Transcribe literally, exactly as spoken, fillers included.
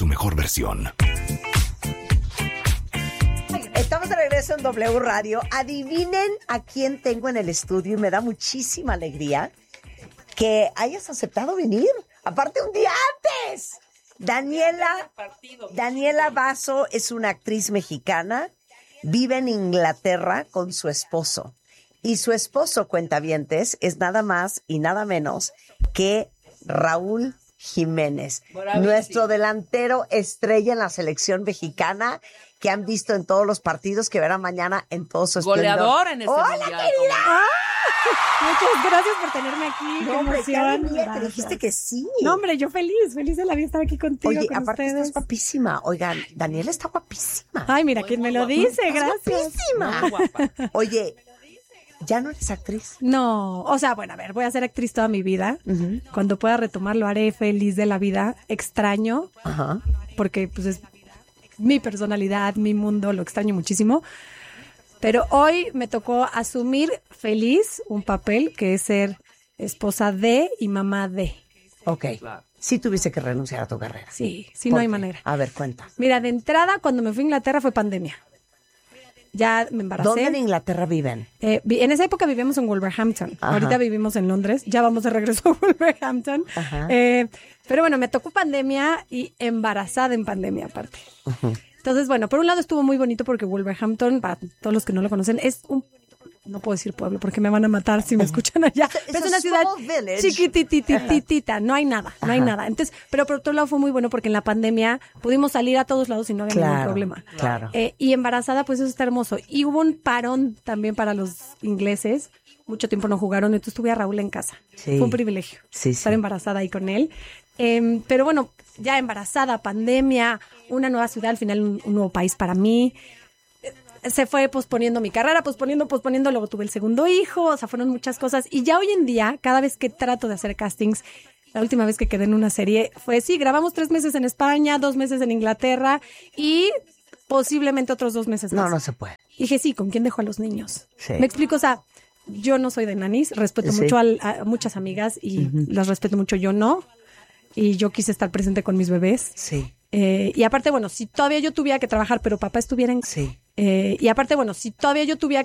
su mejor versión. Estamos de regreso en W Radio. Adivinen a quién tengo en el estudio y me da muchísima alegría que hayas aceptado venir. Aparte, un día antes. Daniela, Daniela Basso es una actriz mexicana. Vive en Inglaterra con su esposo. Y su esposo, cuentavientes, es nada más y nada menos que Raúl Jiménez, bravísimo, nuestro delantero estrella en la selección mexicana, que han visto en todos los partidos, que verán mañana en todo su esplendor. Goleador en este ¡Hola, mundial! Querida! ¡Ah! Muchas gracias por tenerme aquí. No, ¡Qué hombre, emoción! qué te dijiste que sí. No, hombre, yo feliz, feliz de la vida estar aquí contigo. Oye, con aparte ustedes. estás guapísima. Oigan, Daniela está guapísima. Ay, mira, Muy, quién muy me lo guapa. dice, Estás gracias. guapísima. Muy guapa. Oye, ¿ya no eres actriz? No, o sea, bueno, a ver, voy a ser actriz toda mi vida. Uh-huh. Cuando pueda retomar lo haré feliz de la vida. Extraño, Ajá. porque pues es mi personalidad, mi mundo, lo extraño muchísimo. Pero hoy me tocó asumir feliz un papel que es ser esposa de y mamá de. Ok. Claro. Sí tuviste que renunciar a tu carrera. Sí, sí, ¿Por no hay qué? manera. A ver, cuenta. Mira, de entrada, cuando me fui a Inglaterra fue pandemia. Ya me embaracé. ¿Dónde en Inglaterra viven? Eh, vi- en esa época vivíamos en Wolverhampton. Ajá. Ahorita vivimos en Londres. Ya vamos de regreso a Wolverhampton. Ajá. Eh, pero bueno, me tocó pandemia y embarazada en pandemia aparte. Uh-huh. Entonces, bueno, por un lado estuvo muy bonito porque Wolverhampton, para todos los que no lo conocen, es un... No puedo decir pueblo porque me van a matar si me escuchan allá. It's a- Pero es it's una a ciudad small village. chiquititititita. No hay nada, no hay Ajá. nada. Entonces, pero por otro lado fue muy bueno porque en la pandemia pudimos salir a todos lados y no había ningún Claro, problema. claro. Eh, y embarazada, pues eso está hermoso. Y hubo un parón también para los ingleses. Mucho tiempo no jugaron, entonces tuve a Raúl en casa. Sí. Fue un privilegio Sí, sí. estar embarazada ahí con él. Eh, pero bueno, ya embarazada, pandemia, una nueva ciudad, al final un, un nuevo país para mí. Eh, Se fue posponiendo mi carrera, posponiendo, posponiendo, luego tuve el segundo hijo, o sea, fueron muchas cosas. Y ya hoy en día, cada vez que trato de hacer castings, la última vez que quedé en una serie fue, sí, grabamos tres meses en España, dos meses en Inglaterra y posiblemente otros dos meses más. No, no se puede. Y dije, sí, ¿con quién dejo a los niños? Sí. Me explico, o sea, yo no soy de nanis, respeto Sí. mucho al- a, muchas amigas y las respeto mucho, yo no. Y yo quise estar presente con mis bebés. Sí, Eh, y aparte, bueno, si todavía yo tuviera que trabajar, pero papá estuviera en... sí. Eh, y aparte, bueno, si todavía yo tuviera